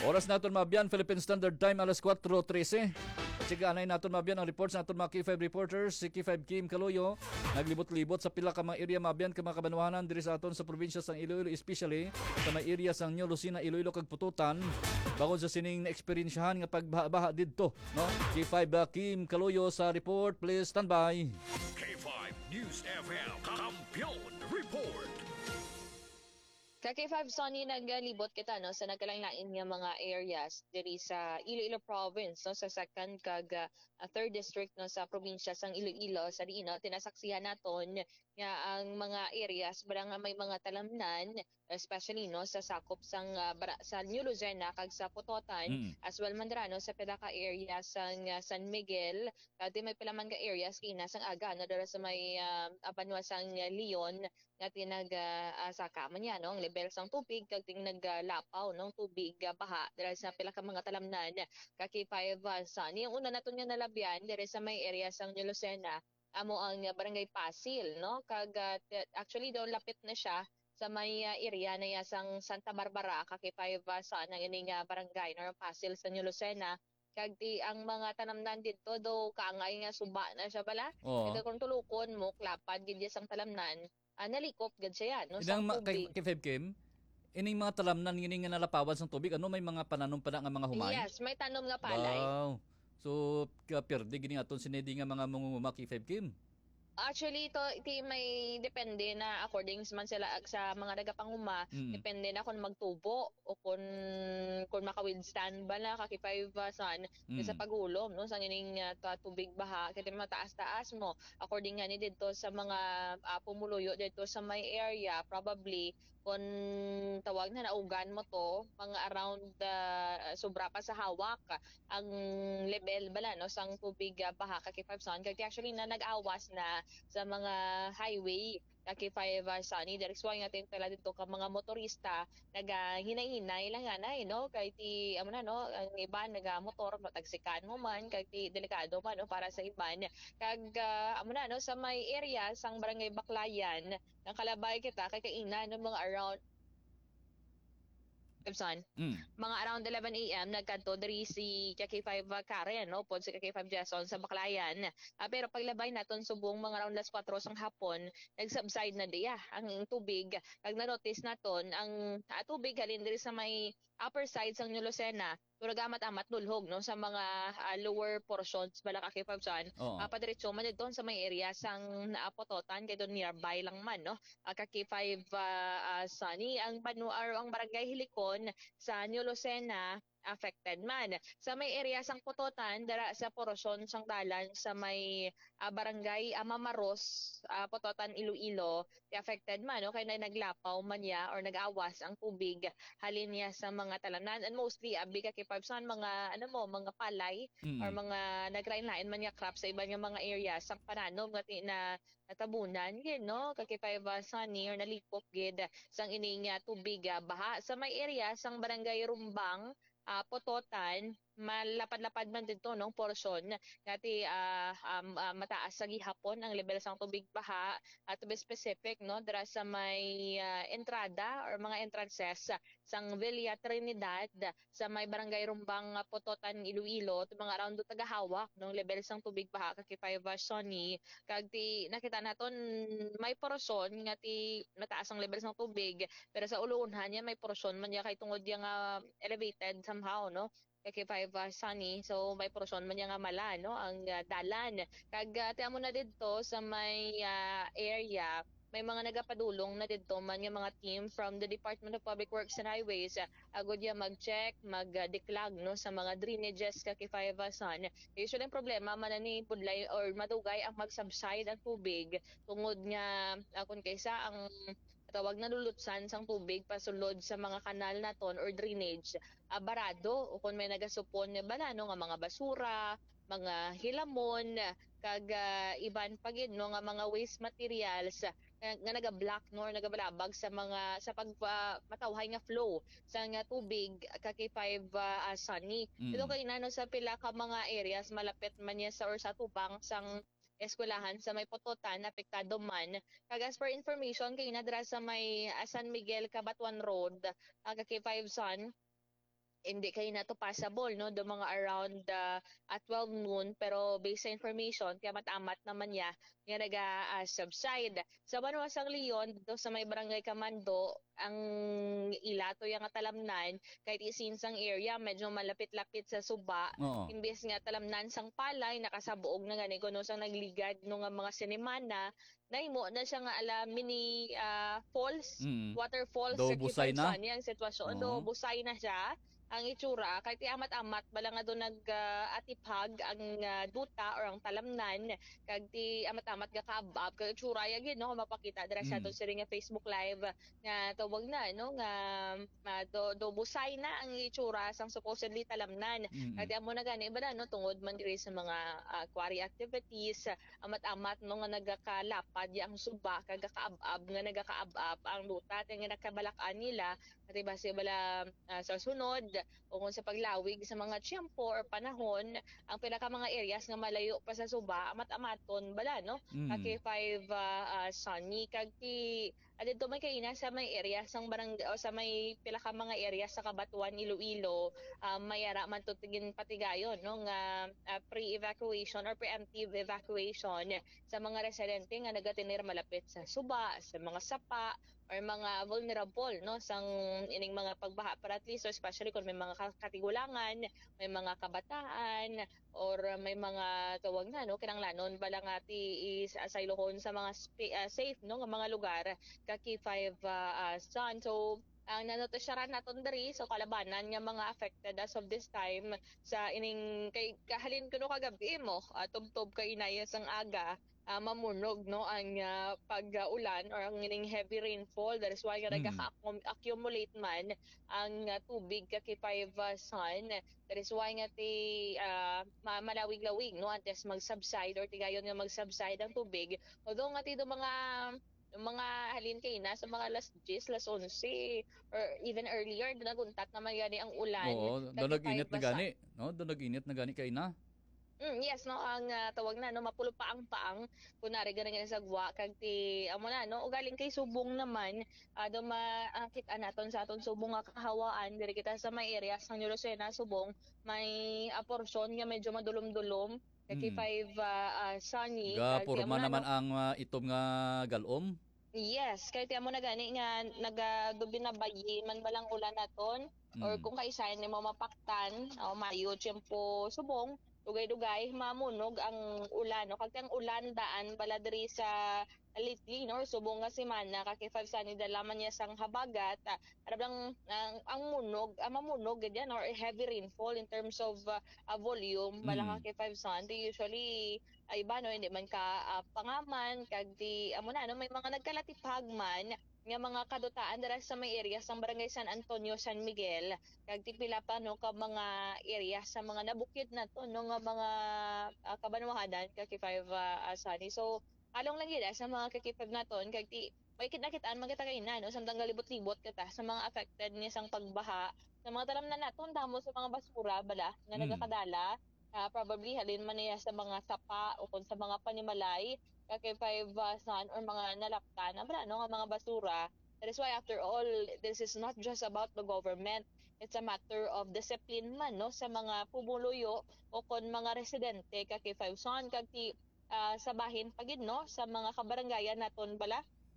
Oras naton mabyan, Philippine Standard Time, alas 4:13. Tsigaanay naton mabyan ang reports naton mga K5 reporters. Si K5 Kim Kaloyo naglibot-libot sa pila ka mga area mabyan ka mga kabanwahanan diri sa aton sa probinsya sang Iloilo, especially sa mga area sang New Lucena, Iloilo kag Pututan. Bangod sa sining na-experiensyahan nga pagbaha-baha didto, no? K5 Kim Kaloyo sa report, please stand by. K5 News FM Kampiyon Report. Kay 5 Sonny naglibot kita no sa nagkalanglain nga mga areas diri sa Iloilo province no sa second kag third district no sa probinsya sang Iloilo sa diino tinasaksihan naton nga ang mga areas barang may mga talamnan especially no sa sakop sang sa New Lucena kag sa Putotan as well man dira no sa pila ka area sang San Miguel kag may pila man ka areas kina sang aga no dira sa may banwa sang Leon nga tinag saka man yan no ang level sang tubig kag ting naglapaw no tubig baha dira sa pila ka mga talamnan kaki 5 Sunny ang una naton nga nalabyan dira sa may area sang New Lucena amo ang barangay Pasil no kag actually daw lapit na siya sa may area na sang Santa Barbara kaki 5 Sun ang ining barangay no Pasil sa New Lucena kag di ang mga tanamnan dito do kaangay nga suba na siya bala ito kung tulukon mo klapad gid sang talamnan nalikop gid siya no sa tubig. Kay 5 Kim, ining mga talamnan ngini nga nalapawan sang tubig, ano may mga pananom pa na nga mga humay? Yes, may tanom nga palay. Wow. So, kapirdi gini aton sinedi nga mga mangunguma K5 Kim. Actually, iti may depende na according man sila sa mga nagapanguma, depende na kung magtubo o kung maka-withstand ba na kaki 5 Sun sa pagulom no sa ining tubig baha kaya mataas-taas mo according nga ni dito sa mga pumuluyo dito sa may area probably kung tawag na naugan mo to mga around sobra pa sa hawak ang level bala no sang tubig baha kaki 5 Sun kaya actually na nag-awas na sa mga highway kaki 5 Sunny that's why natin pala dito ka mga motorista hinay-hinay lang nga na no kay ti amo na no ang iba nagamotor matagsikan mo man kay ti delikado man no para sa iban kag amo na no sa may area sang barangay Baklayan ng kalabay kita kay kaina no mga around Son. Mga around 11 AM nagkanto diri si KK5 Karen no pod si KK5 Jason sa Baklayan. Pero paglabay naton subong mga around 4 sang hapon nag-subside na diya ang tubig. Kag na-notice naton ang tubig halin diri sa may upper side sang New Lucena pero gamat-amat nulhog no sa mga lower portions bala ka KK5 Son. Padiretso man dito sa may area sang Putotan kay don nearby lang man no. KK5 Sunny ang ang barangay Hilikon sa New Lucena affected man. Sa may area sang Putotan, dara sa porosyon sang dalan sa may barangay Mamaros, Putotan, Iloilo, affected man. No? Kaya na naglapaw man niya or nag-awas ang tubig halin niya sa mga talanan. And mostly, biga kay Pabsan, mga, mga palay or mga naglain-lain man niya crop sa iba nga mga areas sang pananom na natabunan. Yun, no? Kakipay ba Sunny or nalikop gid sang ining tubig baha. Sa may area sang barangay Rumbang, Putotan, malapad-lapad man dito no portion dati mataas sa gihapon ang level sang tubig baha at to be specific no dira sa may entrada or mga entrances sang Villa Trinidad sa may barangay Rumbang Putotan Iloilo to mga around do tagahawak no level sang tubig baha kay 5 Sunny kag ti nakita naton may portion nga ti mataas ang level sang tubig pero sa ulunhan niya may portion man niya kay tungod yang elevated somehow no kay 5 Sunny so may portion man niya nga mala no ang dalan kag tiamo na didto sa may area may mga nagapadulong na didto man nga mga team from the Department of Public Works and Highways agud ya mag-check mag-declag no sa mga drainages kay 5 Sun usually ang problema man ni budlay or madugay ang mag-subside ang tubig tungod nga kun kaysa ang tawag na lulutsan sang tubig pasulod sa mga kanal naton or drainage barado o kung may nagasupon bala no nga mga basura mga hilamon kag iban pagid no nga mga waste materials nga naga-block no or nagabalabag sa mga sa pag matawhay nga flow sa nga tubig kay 5 Sunny ito kay nano sa pila ka mga areas malapit man niya sa or sa tubang sang eskwelahan sa may Putotan apektado man kag as per information kay nadra sa may San Miguel Cabatuan Road kay 5 Sun hindi kayo na to passable no do mga around at 12 noon, pero based sa information kaya matamat naman niya nga subside sa Banuasang Leon dito sa may barangay Kamando. Ang ilato yung talamnan kahit isinsang area medyo malapit-lapit sa Suba, Oo. imbes nga talamnan sang palay nakasabuog na gani kuno sang nagligad no nga mga sinemana nahimo na siya nga mini falls, Mm. waterfalls Do sa busay Kifay na. Sun yang sitwasyon do Oo. busay na siya ang itsura kahit amat-amat bala nga do atiphag ang duta or ang talamnan kag ti amat-amat ga kaabab kag itsura ya gid no mapakita dira sa aton Mm. siri nga Facebook live nga tawag na no nga do busay na ang itsura sang supposedly talamnan kag Mm. amo na gani bala no tungod man diri sa mga quarry activities amat-amat no nga nagakalapad yang suba kag kaabab nga nagakaabab ang duta nga nakabalak-an nila at base bala sa sunod o kung sa paglawig sa mga tiyempo or panahon ang pinaka mga areas nga malayo pa sa Suba amat-amaton bala no Mm. K5 Sunny kag ti adto may kaina sa may area sang barangay o sa may pila ka mga area sa Kabatuan Iloilo mayara man to tigin patigayon no nga pre-evacuation or preemptive evacuation sa mga residente nga nagatinir malapit sa Suba sa mga sapa or mga vulnerable no sang ining mga pagbaha para at least or especially kung may mga katigulangan, may mga kabataan or may mga tawag na no kinanglanon bala nga ti is asaylohon sa mga safe no nga mga lugar ka K5 Sun. So ang nanotisyaran naton diri so kalabanan nga mga affected as of this time sa ining kay kahalin kuno kagabi mo tubtob kay inaya sang aga mamunog no ang pag-ulan or ang ining heavy rainfall. That is why nga Mm. nagaka-accumulate man ang tubig kakipay Sun. That is why nga ti malawig-lawig no antes mag-subside or tigayon nga mag-subside ang tubig. Although nga ti do mga halin kay na sa mga alas 10, alas 11 or even earlier naguntat naman gani ang ulan Oo, do kakipay nag-init na Sun. gani, no? Do nag-init na gani kay na. Yes no ang tawag na no mapulo paang-paang kunari ganang sagwa kag ti amo na no ugaling kay subong naman do maakit naton sa aton subong nga kahawaan diri kita sa may area sang Lucena subong may porsyon nga medyo madulom-dulom kay Mm. 5 sunny Ga kag ti amo porma na naman no. ang itom nga galom. Yes, kay ti amo na gani nga binabayi man balang ulan naton or Mm. kung kaisayan ni mo mapaktan o mayo tiyempo subong dugay-dugay mamunog ang ulan no kag ang ulan daan bala diri sa lately no subong nga semana kay 5 sani dalaman niya sang habagat arabang ang munog mamunog gid yan or heavy rainfall in terms of volume bala Mm. ka kay 5 sun di usually ay ba no hindi man ka pangaman kag di amo na no may mga nagkalatipag man nga mga kadutaan dira sa may area sang barangay San Antonio, San Miguel kag ti pila pa no ka mga area sa mga nabukid na to no nga mga kabanwahanan kag 5 Sunny. So along lang gid sa mga kakipag naton kag ti may kita-kitaan man kita kay na no samtang galibot-libot kita sa mga affected ni sang pagbaha sa mga talam na naton damo sa mga basura bala nga Mm. nagakadala probably halin man niya sa mga sapa o kung sa mga panimalay kay 5 Sun or mga nalaptan bala no nga mga basura. That is why after all this is not just about the government, it's a matter of discipline man no sa mga pumuluyo o kon mga residente kay 5 Sun kag ti sa bahin pagid no sa mga kabarangayan naton bala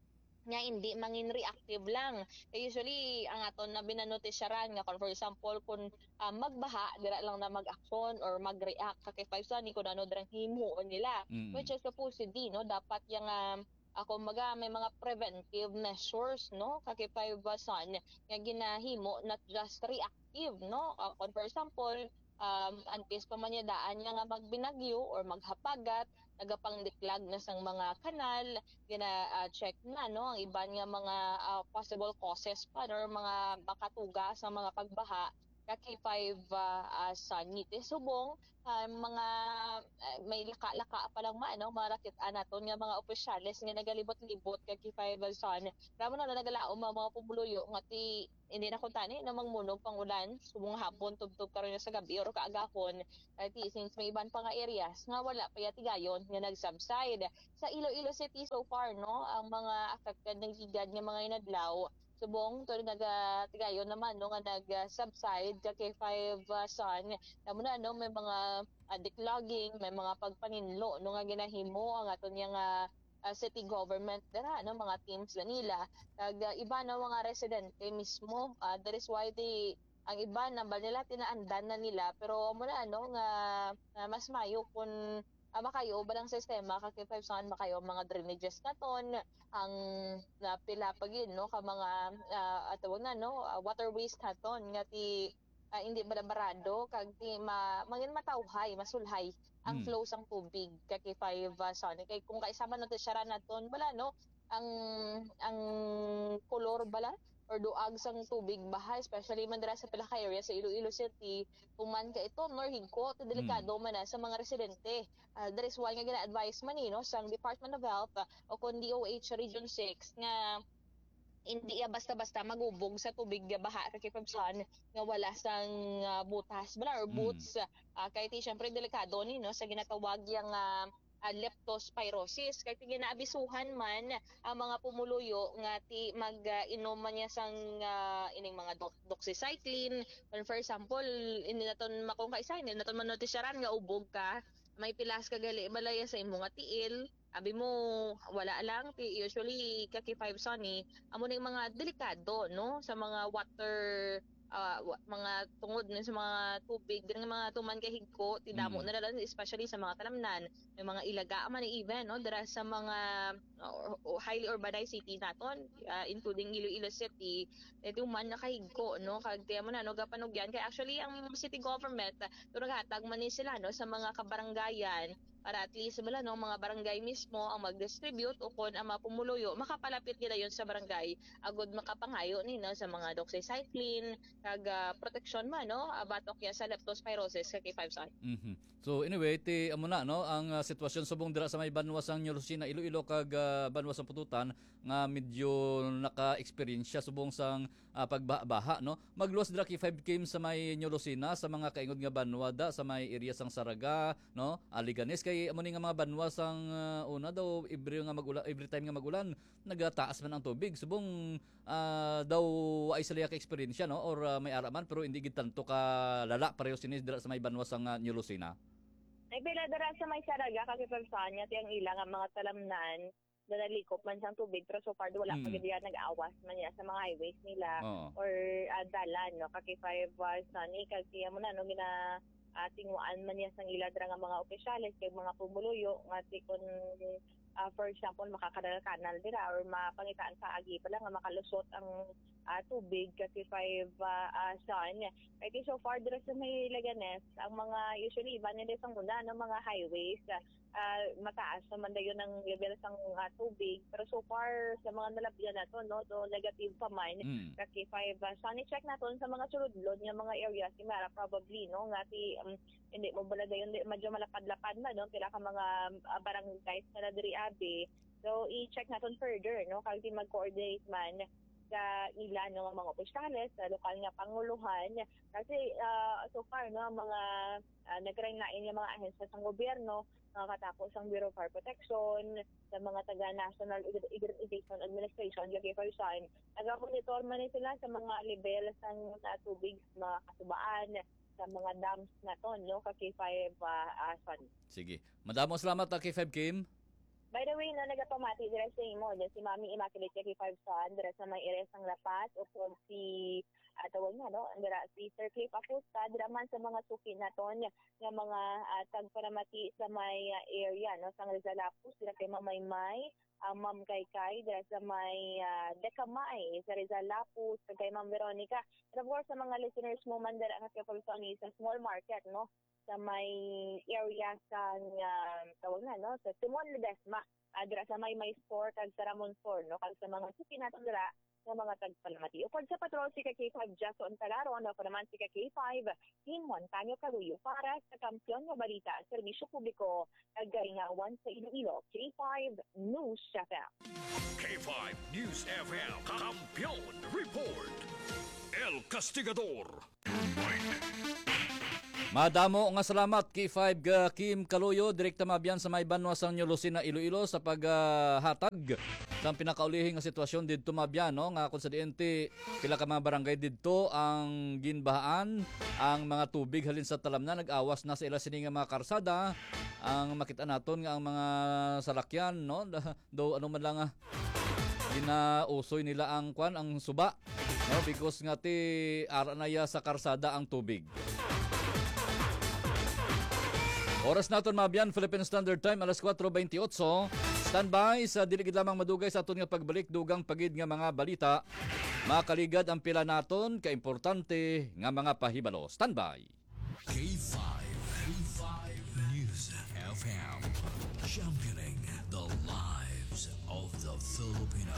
nga hindi mangin reactive lang. Usually ang aton na binanotisyaran nga for example kung magbaha dira lang na mag-action or mag-react kay 5 Sun kung ano dirang himuon nila which Mm. is supposedly no dapat yung ako maga may mga preventive measures no kay 5 Sun nga ginahimo not just reactive no kung for example antes pa man niya daan nga magbinagyo or maghapagat nagapangdiklag na sang mga kanal gina-check na no ang iban nga mga possible causes pa or mga makatuga sa mga pagbaha kay 5 sanite subong mga may laka-laka pa lang maano marakit-an naton nga mga opisyales nga nagalibot-libot kay 5 Sun ramo na nagalaom mga pumuluyo nga ti hindi na kuntani na mangmunog pang ulan subong hapon tubtob karon sa gabi or kaagahon kay since may iban pa nga areas nga wala pa yati gayon nga nag-subside sa Iloilo City so far no ang mga affected ng gigad nga mga inadlaw subong to nagatigayon naman no nga nag-subside ka K5 Sun. Tamo na no may mga declogging, may mga pagpaninlo no nga ginahimo ang aton nga city government dira no mga teams na nila kag iba na mga residente mismo. That is why ang iba na ba nila tinaandan na nila pero mo na ano nga mas mayo kun makayo balang sistema kay 5 saan makayo mga drainages naton ang napila pagin no ka mga atawag na no waterways naton nga ti hindi barabarado kag ti mangin matawhay masulhay ang flow sang tubig kay 5 saan kay kung kaisama no ti syara naton bala no ang kolor bala or duag sang tubig baha especially man dira sa pila ka area sa Iloilo City human ka ito nor higko to delikado man na sa mga residente. That is why nga gina-advise man no sang Department of Health o kon DOH Region 6 nga hindi basta-basta magubog sa tubig baha kay Pabsan nga wala sang butas bala or boots kay ti syempre delikado ni no sa ginatawag yang leptospirosis kay ginaabisuhan man ang mga pumuluyo nga ti mag-inom man niya sang ining mga doxycycline when for example hindi naton makong kaisa hindi naton man notisyaran nga ubog ka may pilas ka gali balaya sa imong nga tiil abi mo wala lang usually kaki 5 sunny amo ning mga delikado no sa mga water mga tungod sa mga tubig din mga tuman kay higko tidamo na lang especially sa mga talamnan may mga ilaga man even no dira sa mga highly urbanized city naton including Iloilo City ito man nakahigko no kag mo na no gapanugyan kay actually ang city government naghatag man ni sila no sa mga kabaranggayan para at least wala no mga barangay mismo ang mag-distribute o kon ang mapumuluyo makapalapit nila yon sa barangay agud makapangayo ni no sa mga doxycycline kag protection man no batok ya sa leptospirosis kay 5 side. So anyway ti amo na no ang sitwasyon subong dira sa may banwa sang Nyolosina Iloilo kag banwa sang Pututan nga medyo naka-experience subong sang pagbaha no magluwas dira kay 5 km sa may Nyolosina sa mga kaingod nga banwa da sa may area sang Saraga no Aliganes kay amo ni nga mga banwa sang una daw every time nga magulan nagataas man ang tubig subong daw ay sila ka experience no or may araman pero hindi gid tanto ka lala pareho sinis dira sa may banwa sang Nyolosina. Ay bila dara sa may Saraga kay Pabsanya ti ang ilang ang mga talamnan na nalikop man siyang tubig pero so far wala pa gid nag-awas man niya sa mga highways nila or dalan no kay 5 sunny kasi mo na no gina tingwaan man niya sang ila dira nga mga opisyales kay mga pumuluyo nga kun for example makakadal-kanal dira or mapangitaan sa agi pala nga makalusot ang tubig kasi 5 sun kay so far dira sa may Leganes ang mga usually iba nila sang muna ng mga highways mataas naman dayon ang level sang tubig pero so far sa mga nalabyan nato no do negative pa man kasi 5 sun check naton sa mga suludlod nga mga areas si Mara probably no nga ti hindi mo bala dayon medyo malapad-lapad na no pila ka mga barangays na diri abi so i-check naton further no kag di mag-coordinate man sa ilan ng mga opisyales sa lokal nga panguluhan kasi so far no mga naglain yung mga ahensya sa gobyerno katapos ang Bureau of Fire Protection sa mga taga National Irrigation Administration lagi for sign nag-monitor man sila sa mga level sang tubig mga kasubaan sa mga dams naton no kay 5 sun. Sige. Madamo salamat kay 5 Kim. By the way, nagapamati dira sa imo, si Mami Immaculate kay 5 sun dira sa may area sang Lapas o si tawag nga no, dira si Sir Cliff Acosta dira man sa mga suki naton nga mga tagparamati sa may area no sang Rizal Lapus dira kay Mamaymay Ma'am Kaykay dira sa may Decamay sa Rizal Lapus kay Ma'am Veronica. And of course sa mga listeners mo man dira kay Pulsoni sa small market no sa may area sa tawag na no sa Simon Ledesma dira sa may store kag sa Ramon Store no kag sa mga suki naton dira nga mga tagpalamati. Upod sa patrol si K5 Jason Talaron o naman si K5 Team Montaño Caluyo para sa Kampiyon nga Balita at Serbisyo Publiko Garingawan sa Iloilo. K5 News FM. K5 News FM. Kampiyon Report. El Castigador. Madamo nga salamat K5 Kim Kaloyo, direkta mabiyan sa may banwa sang New Lucena, Iloilo sa paghatag sa pinakaulihing nga sitwasyon didto mabiyan no nga kun sa DNT pila ka mga barangay didto ang ginbahaan ang mga tubig halin sa talamnan, nag-awas na sa ila sini nga mga karsada. Ang makita naton nga ang mga salakyan no do ano man lang ginausoy nila ang ang suba no because nga ti ara na ya sa karsada ang tubig. Oras naton mabiyan, Philippine Standard Time, alas 4:28. Standby sa diligid lamang madugay sa aton nga pagbalik dugang pagid nga mga balita. Makaligad ang pila naton ka importante nga mga pahibalo. Standby. K5 News FM. Championing the lives of the Filipino.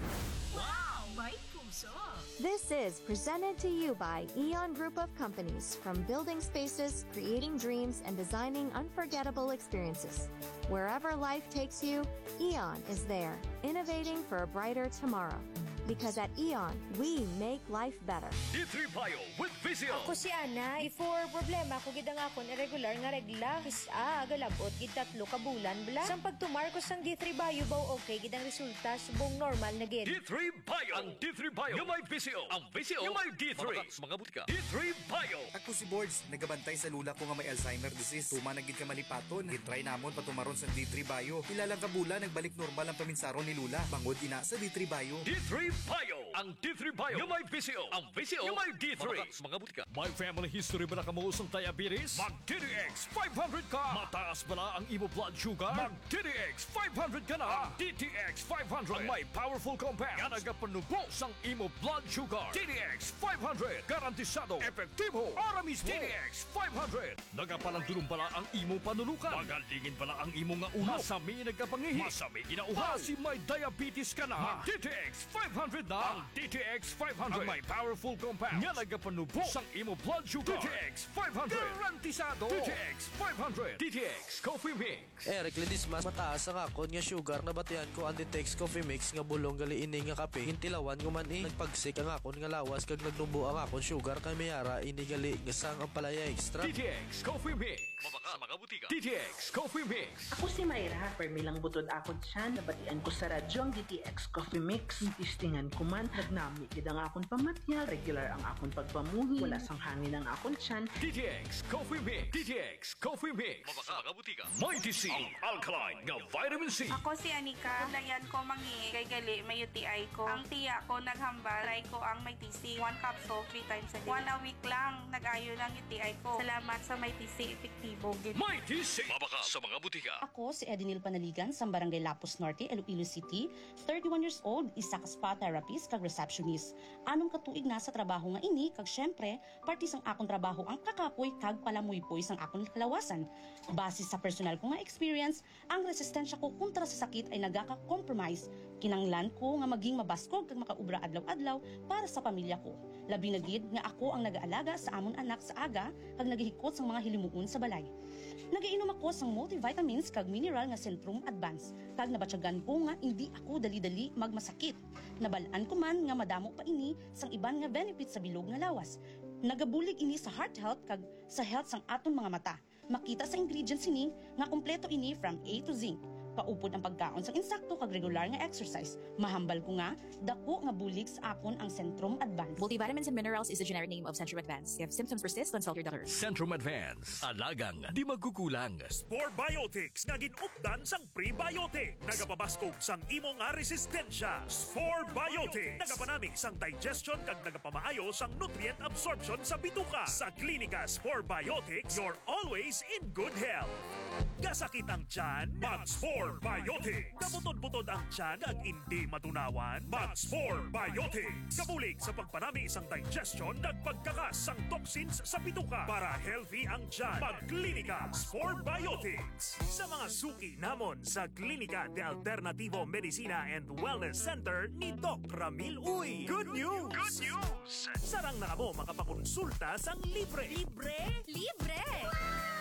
Wow! May puso! This is presented to you by Eon Group of Companies, from building spaces, creating dreams, and designing unforgettable experiences. Wherever life takes you, Eon is there, innovating for a brighter tomorrow. Because at Eon, we make life better. D3 Bio with Visio. Ako si Ana, before problema ko gid ang akon irregular nga regla. Kisa galabot gid 3 ka bulan bla. Sang pagtumar ko sang D3 Bio baw okay gid ang resulta subong normal na gid. D3 Bio. Ang D3 Bio. Yung may Visio. Ang Visio. Yung may D3. Mga butika. D3 Bio. Ako si Boards, nagabantay sa lula ko nga may Alzheimer disease. Tuma nagid ka malipaton. Gitry namon patumaron sa D3 Bio. Ilang kabula nagbalik normal ang paminsaron ni lula. Bangod ina sa D3 Bio. D3 Bio. Ang D3 Bio. Yung may Visio. Ang Visio. Yung may D3. Mga butika. May family history ba na kamuusong diabetes? Mag DTX 500 ka. Mataas ba na ang imo blood sugar? Mag DTX 500 ka na. DTX 500. Ang may powerful compounds. Nga nagapanubos ang imo blood sugar. DTX 500. Garantisado. Epektibo. Aramis DTX 500. Nagapalandulong pala ang imo panulukan. Magalingin pala ang imo nga uhaw. Masami nagkapangihi. Masami ginauhaw. Si may diabetes ka na. Mag DTX 500 na. Ang DTX 500. Ang may powerful compounds. Nga nagapanubos ang imo blood sugar. DTX 500. Garantisado. DTX 500. DTX Coffee Mix. Eric Ledismas, mataas ang akon nga sugar na batian ko ang Ditex Coffee Mix nga bulong gali ini nga kape. Hintilawan ko man nagpagsik ang akon nga lawas kag nagnubo ang akon sugar kay mayara ini gali nga sang ang palaya extra. DTX Coffee Mix. Mabaka mga butika. DTX Coffee Mix. Ako si Mayra, permilang butod akon siya, nabatian ko sa radyo ang DTX Coffee Mix. Tistingan ko man, nagnami gid ang akon pamatya, regular ang akon pagpamuhi, wala sang hangin ang akon siyan. DTX Coffee Mix. DTX Coffee Mix. Mabaka mga butika. Mighty C. Ang alkaline nga vitamin C. Ako si Anika. Layan ko mangi kay gali may UTI ko. Ang tiya ko naghambal. Try ko ang may TC. 1 capsule 3 times a day. 1 a week lang. Nag-ayo ng UTI ko. Salamat sa may TC. Epektibo. Mighty C. Mabaka sa mga butika. Ako si Edinil Panaligan sa Barangay Lapus Norte, Iloilo City. 31 years old, isa ka spa therapist kag receptionist. Anong katuig na sa trabaho nga ini kag syempre, parte sang akong trabaho ang kakapoy kag palamuypoy sang akong kalawasan. Base sa personal ko nga experience, ang resistensya ko kontra sa sakit ay nagaka-compromise. Kinanglan ko nga maging mabaskog kag makaubra adlaw-adlaw para sa pamilya ko. Labi na gid nga ako ang nag-aalaga sa amon anak sa aga kag naghihikot sang mga hilimuon sa balay. Nagainom ako sang multivitamins kag mineral nga Centrum Advance. Kag nabatyagan ko nga hindi ako dali-dali magmasakit. Nabalaan ko man nga madamo pa ini sang iban nga benefits sa bilog nga lawas. Nagabulig ini sa heart health kag sa health sang aton mga mata. Makita sa ingredients ini nga kompleto ini from A to Z. Paupod ang pagkaon sang insakto kag regular nga exercise. Mahambal ko nga dako nga bulig sa akon ang Centrum Advance. Multivitamins and minerals is the generic name of Centrum Advance. If symptoms persist, consult your doctor. Centrum Advance. Alagang di magkukulang. Spore Biotics nga ginupdan sang prebiotic. Nagapabaskog sang imo nga resistensya. Spore Biotics. Nagapanamig sang digestion kag nagapamaayo sang nutrient absorption sa bituka. Sa klinika Spore Biotics, you're always in good health. Gasakit ang tiyan, mag-Spore Biotics. Kabutod-butod ang tiyan ag hindi matunawan, mag-Spore Biotics. Kabulig sa pagpanami isang digestion ag pagkakas sang toxins sa bituka para healthy ang tiyan. Mag-klinika Spore Biotics. Sa mga suki namon sa Klinika de Alternativo Medicina and Wellness Center ni Doc Ramil Uy. Good news! Good news! Sarang na mo makapakonsulta sang libre. Libre? Libre!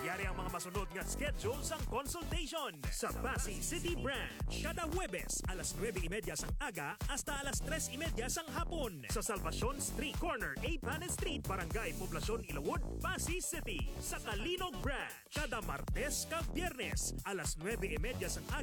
Yari ang mga masunod nga schedule sang consultation sa Pasig City Branch. Kada Huwebes, alas 9:30 sang aga hasta alas 3:30 sang hapon sa Salvacion Street Corner, A. Panes Street, Barangay Poblacion, Ilawod, Pasig City. Sa Kalinog Branch, kada Martes kag Biyernes, alas 9:30 sang aga